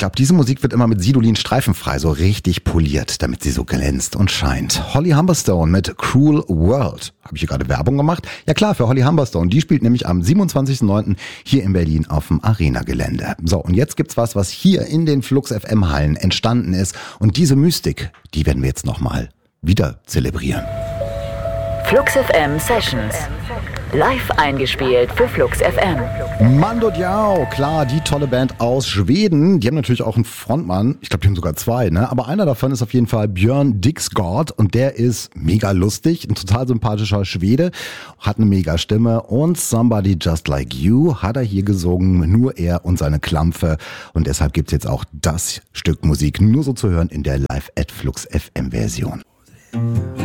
glaube, diese Musik wird immer mit Sidolin streifenfrei so richtig poliert, damit sie so glänzt und scheint. Holly Humberstone mit Cruel World. Habe ich hier gerade Werbung gemacht? Ja klar, für Holly Humberstone. Die spielt nämlich am 27.09. hier in Berlin auf dem Arena-Gelände. So, und jetzt gibt's was hier in den Flux FM Hallen entstanden ist. Und diese Mystik, die werden wir jetzt nochmal wieder zelebrieren. Flux FM Sessions. Live eingespielt für Flux FM. Mando Diao, klar, die tolle Band aus Schweden. Die haben natürlich auch einen Frontmann. Ich glaube, die haben sogar zwei, ne? Aber einer davon ist auf jeden Fall Björn Dixgård und der ist mega lustig, ein total sympathischer Schwede, hat eine mega Stimme und Somebody Just Like You hat er hier gesungen, nur er und seine Klampfe. Und deshalb gibt's jetzt auch das Stück Musik nur so zu hören in der Live at Flux FM Version.